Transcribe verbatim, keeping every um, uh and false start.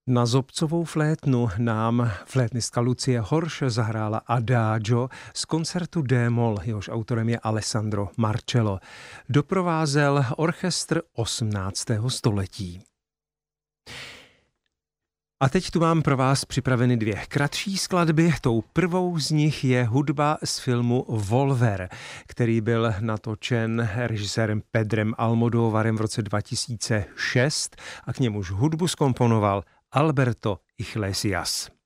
Na zobcovou flétnu nám flétnistka Lucie Horš zahrála Adagio z koncertu D-moll, jehož autorem je Alessandro Marcello. Doprovázel orchestr osmnáctého století. A teď tu mám pro vás připraveny dvě kratší skladby. Tou prvou z nich je hudba z filmu Volver, který byl natočen režisérem Pedrem Almodóvarem v roce dva tisíce šest a k němuž hudbu zkomponoval Alberto Iglesias.